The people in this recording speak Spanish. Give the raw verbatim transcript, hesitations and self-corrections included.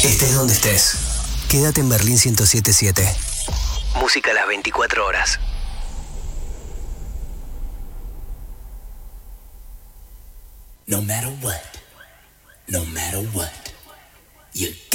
Estés donde estés. Quédate en Berlín ciento siete punto siete. Música a las veinticuatro horas. No matter what, no matter what, you